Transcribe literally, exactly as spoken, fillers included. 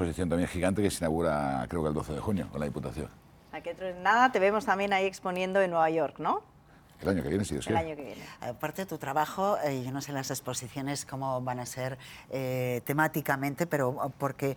exposición también gigante que se inaugura, creo que el doce de junio, con la Diputación. O sea, que dentro de nada te vemos también ahí exponiendo en Nueva York, ¿no? El año que viene, si Dios El quiere. año que viene. Aparte de tu trabajo, eh, yo no sé las exposiciones cómo van a ser eh, temáticamente, pero porque